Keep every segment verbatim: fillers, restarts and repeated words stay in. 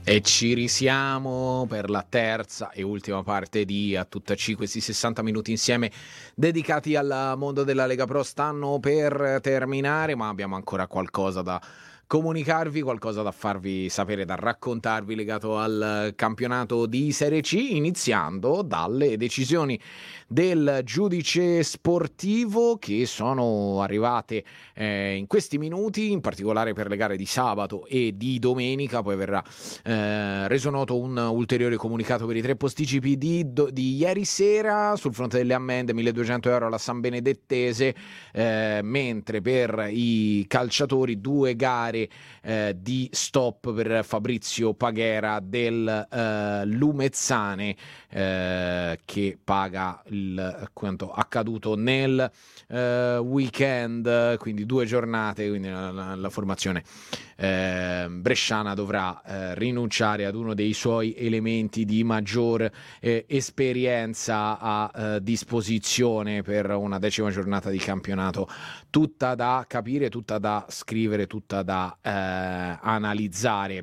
E ci risiamo per la terza e ultima parte di A Tutta C. Questi sessanta minuti insieme dedicati al mondo della Lega Pro stanno per terminare, ma abbiamo ancora qualcosa da comunicarvi, qualcosa da farvi sapere, da raccontarvi legato al campionato di Serie C, iniziando dalle decisioni del giudice sportivo che sono arrivate eh, in questi minuti, in particolare per le gare di sabato e di domenica. Poi verrà eh, reso noto un ulteriore comunicato per i tre posticipi di, do, di ieri sera sul fronte delle ammende, milleduecento euro alla San Benedettese, eh, mentre per i calciatori due gare eh, di stop per Fabrizio Paghera del eh, Lumezzane, eh, che paga il quanto accaduto nel eh, weekend, quindi due giornate, quindi la, la, la formazione eh, bresciana dovrà eh, rinunciare ad uno dei suoi elementi di maggior eh, esperienza a eh, disposizione per una decima giornata di campionato, tutta da capire, tutta da scrivere, tutta da eh, analizzare.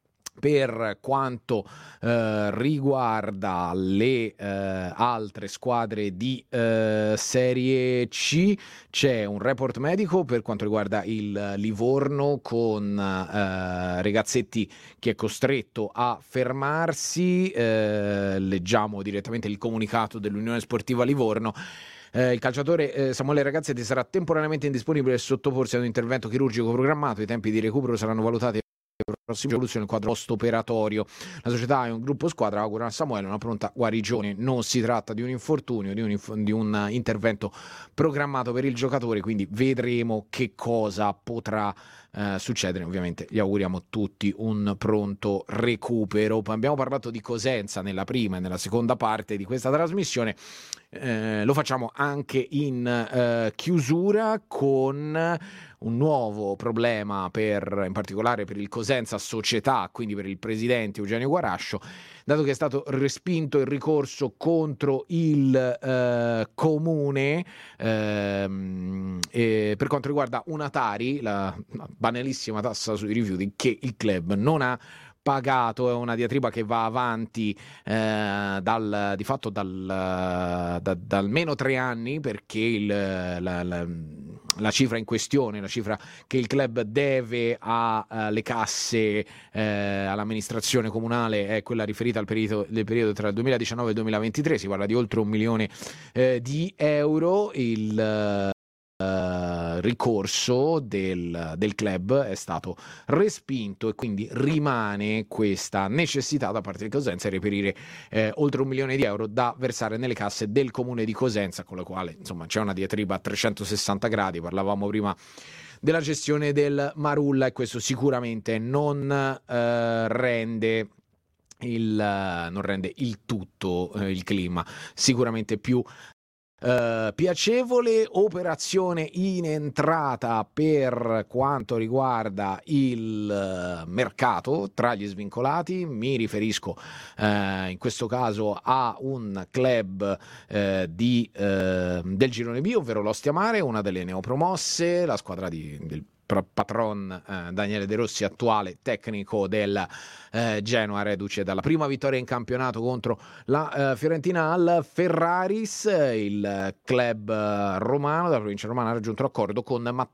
Per quanto eh, riguarda le eh, altre squadre di eh, Serie C, c'è un report medico per quanto riguarda il Livorno con eh, Regazzetti che è costretto a fermarsi. Eh, leggiamo direttamente il comunicato dell'Unione Sportiva Livorno. Eh, il calciatore eh, Samuele Ragazzetti sarà temporaneamente indisponibile e sottoporsi ad un intervento chirurgico programmato. I tempi di recupero saranno valutati prossima evoluzione del quadro post-operatorio. La società e un gruppo squadra augurano a Samuele una pronta guarigione. Non si tratta di un infortunio, di un, inf- di un intervento programmato per il giocatore, quindi vedremo che cosa potrà eh, succedere. Ovviamente gli auguriamo tutti un pronto recupero. Abbiamo parlato di Cosenza nella prima e nella seconda parte di questa trasmissione. Eh, lo facciamo anche in eh, chiusura con un nuovo problema per, in particolare per il Cosenza società, quindi per il presidente Eugenio Guarascio, dato che è stato respinto il ricorso contro il eh, comune ehm, eh, per quanto riguarda una Tari, la, la banalissima tassa sui rifiuti che il club non ha pagato. È una diatriba che va avanti eh, dal, di fatto dal, da, da almeno tre anni, perché il, la, la, la cifra in questione, la cifra che il club deve alle casse, eh, all'amministrazione comunale, è quella riferita al periodo, del periodo tra il duemiladiciannove e il duemilaventitré. Si parla di oltre un milione eh, di euro. Il Uh, ricorso del, del club è stato respinto e quindi rimane questa necessità da parte di Cosenza di reperire eh, oltre un milione di euro da versare nelle casse del comune di Cosenza, con la quale insomma c'è una diatriba a trecentosessanta gradi. Parlavamo prima della gestione del Marulla e questo sicuramente non eh, rende il, non rende il tutto eh, il clima sicuramente più Uh, piacevole. Operazione in entrata per quanto riguarda il uh, mercato tra gli svincolati. Mi riferisco uh, in questo caso a un club uh, di, uh, del Girone B, ovvero l'Ostia Mare, una delle neopromosse, la squadra di, del patron eh, Daniele De Rossi, attuale tecnico del eh, Genoa, reduce dalla prima vittoria in campionato contro la eh, Fiorentina al Ferraris. Il club eh, romano della provincia romana ha raggiunto l'accordo con Matteo